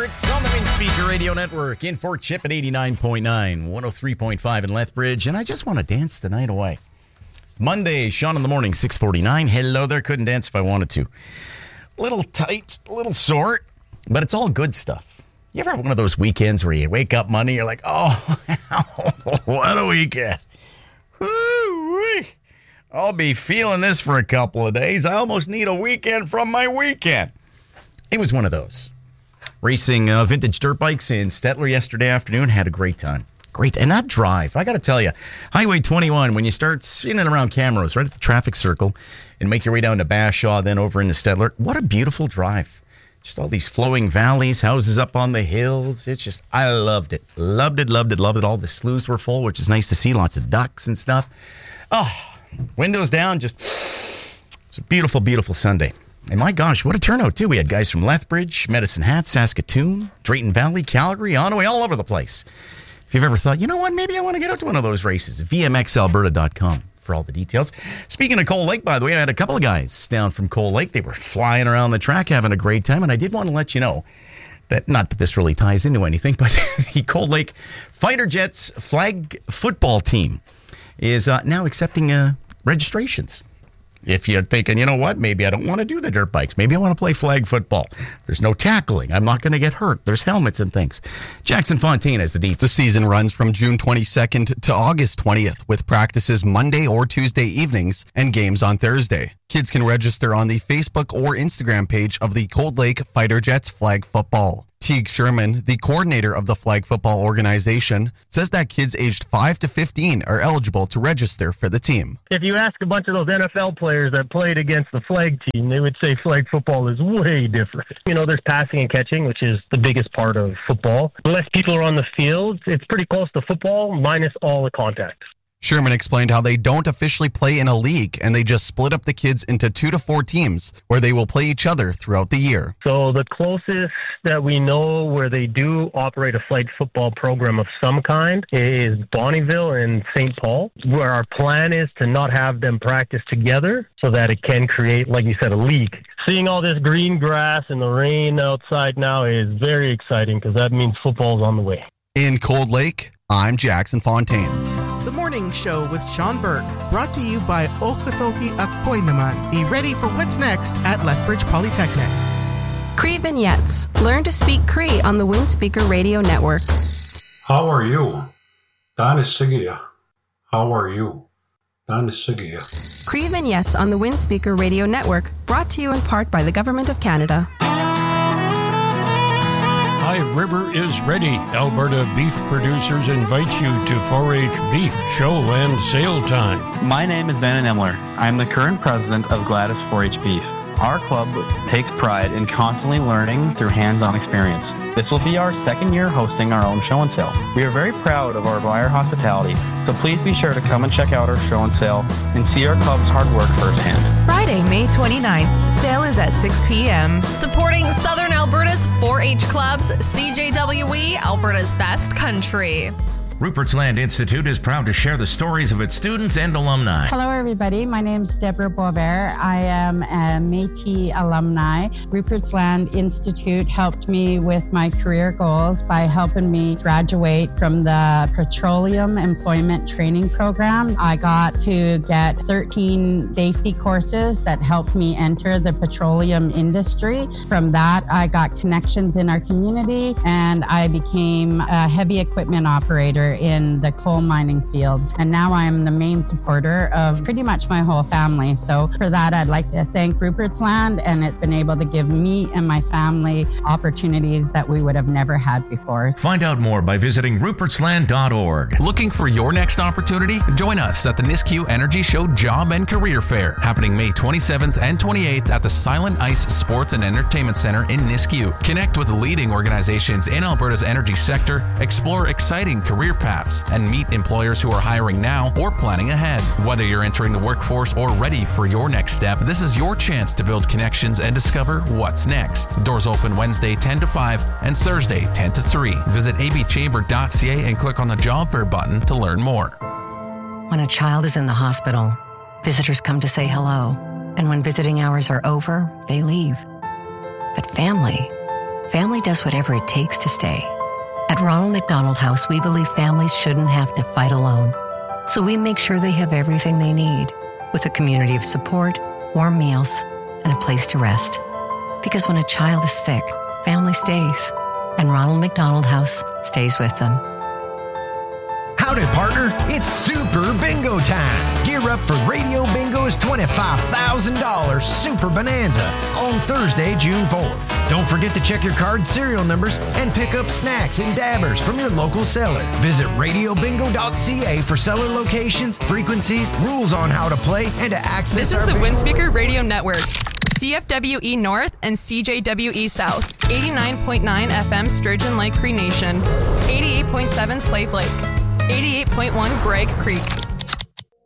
Sports on the Windspeaker Radio Network in Fort Chip at 89.9, 103.5 in Lethbridge. And I just want to dance the night away. It's Monday, Sean in the Morning, 6:49. Hello there. Couldn't dance if I wanted to. A little tight, a little sore, but it's all good stuff. You ever have one of those weekends where you wake up Monday, you're like, oh, what a weekend. Woo-wee. I'll be feeling this for a couple of days. I almost need a weekend from my weekend. It was one of those. Racing vintage dirt bikes in Stettler yesterday afternoon. Had a great time. Great. And that drive, I got to tell you, Highway 21, when you start in and around Camrose, right at the traffic circle, and make your way down to Bashaw, then over into Stettler, what a beautiful drive. Just all these flowing valleys, houses up on the hills. It's just, I loved it. Loved it. All the sloughs were full, which is nice to see. Lots of ducks and stuff. Oh, windows down. Just, it's a beautiful, beautiful Sunday. And my gosh, what a turnout, too. We had guys from Lethbridge, Medicine Hat, Saskatoon, Drayton Valley, Calgary, Onaway, all over the place. If you've ever thought, you know what, maybe I want to get out to one of those races, vmxalberta.com for all the details. Speaking of Cold Lake, by the way, I had a couple of guys down from Cold Lake. They were flying around the track, having a great time. And I did want to let you know that, not that this really ties into anything, but the Cold Lake Fighter Jets flag football team is now accepting registrations. If you're thinking, you know what, maybe I don't want to do the dirt bikes. Maybe I want to play flag football. There's no tackling. I'm not going to get hurt. There's helmets and things. Jackson Fontaine has the deets. The season runs from June 22nd to August 20th with practices Monday or Tuesday evenings and games on Thursday. Kids can register on the Facebook or Instagram page of the Cold Lake Fighter Jets Flag Football. Teague Sherman, the coordinator of the flag football organization, says that kids aged 5 to 15 are eligible to register for the team. If you ask a bunch of those NFL players that played against the flag team, they would say flag football is way different. You know, there's passing and catching, which is the biggest part of football. Unless people are on the field, it's pretty close to football, minus all the contact. Sherman explained how they don't officially play in a league and they just split up the kids into 2 to 4 teams where they will play each other throughout the year. So the closest that we know where they do operate a flag football program of some kind is Bonnyville and St. Paul, where our plan is to not have them practice together so that it can create, like you said, a league. Seeing all this green grass and the rain outside now is very exciting because that means football's on the way. In Cold Lake, I'm Jackson Fontaine. The Morning Show with Sean Burke, brought to you by Okotoki Akoy Naman. Be ready for what's next at Lethbridge Polytechnic. Cree Vignettes. Learn to speak Cree on the Windspeaker Radio Network. How are you? Danis Sigia. How are you? Danis Sigia. Cree Vignettes on the Windspeaker Radio Network, brought to you in part by the Government of Canada. High River is ready. Alberta beef producers invite you to 4-H Beef Show and Sale Time. My name is Ben Emler. I'm the current president of Gladys 4-H Beef. Our club takes pride in constantly learning through hands-on experience. This will be our second year hosting our own show and sale. We are very proud of our buyer hospitality, so please be sure to come and check out our show and sale and see our club's hard work firsthand. Friday, May 29th. Sale is at 6 p.m. Supporting Southern Alberta's 4-H clubs, CJWE, Alberta's best country. Rupert's Land Institute is proud to share the stories of its students and alumni. Hello, everybody. My name is Deborah Boisvert. I am a Métis alumni. Rupert's Land Institute helped me with my career goals by helping me graduate from the Petroleum Employment Training Program. I got to get 13 safety courses that helped me enter the petroleum industry. From that, I got connections in our community, and I became a heavy equipment operator in the coal mining field. And now I am the main supporter of pretty much my whole family. So for that, I'd like to thank Rupert's Land, and it's been able to give me and my family opportunities that we would have never had before. Find out more by visiting rupertsland.org. Looking for your next opportunity? Join us at the Nisku Energy Show Job and Career Fair, happening May 27th and 28th at the Silent Ice Sports and Entertainment Center in Nisku. Connect with leading organizations in Alberta's energy sector, explore exciting career paths, and meet employers who are hiring now or planning ahead. Whether you're entering the workforce or ready for your next step, this is your chance to build connections and discover what's next. Doors open Wednesday 10 to 5 and Thursday 10 to 3. Visit abchamber.ca and click on the job fair button to learn more. When a child is in the hospital, visitors come to say hello. And when visiting hours are over, they leave. But family, family does whatever it takes to stay. At Ronald McDonald House, we believe families shouldn't have to fight alone. So we make sure they have everything they need, with a community of support, warm meals, and a place to rest. Because when a child is sick, family stays, and Ronald McDonald House stays with them. Howdy, partner. It's Super Bingo time. Gear up for Radio Bingo's $25,000 Super Bonanza on Thursday, June 4th. Don't forget to check your card serial numbers and pick up snacks and dabbers from your local seller. Visit radiobingo.ca for seller locations, frequencies, rules on how to play, and to access This is the Windspeaker Radio Network. CFWE North and CJWE South. 89.9 FM Sturgeon Lake Cree Nation. 88.7 Slave Lake. 88.1 Bragg Creek.